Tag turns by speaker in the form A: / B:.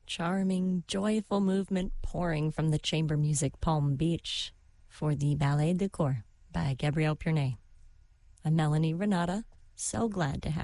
A: charming, joyful movement pouring from the chamber music Palm Beach for the Ballet de Corps by Gabrielle Purnay. I'm Melanie Renata, so glad to have